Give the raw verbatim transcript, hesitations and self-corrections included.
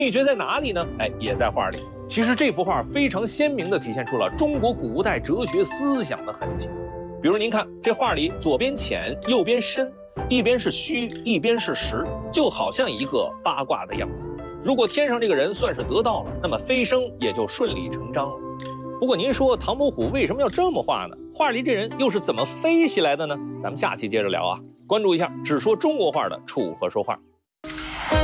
秘诀在哪里呢？哎，也在画里。其实这幅画非常鲜明地体现出了中国古代哲学思想的痕迹。比如您看这画里，左边浅，右边深，一边是虚，一边是实，就好像一个八卦的样子。如果天上这个人算是得到了，那么飞升也就顺理成章了。不过您说唐伯虎为什么要这么画呢？画里这人又是怎么飞起来的呢？咱们下期接着聊啊！关注一下，只说中国画的楚河说画。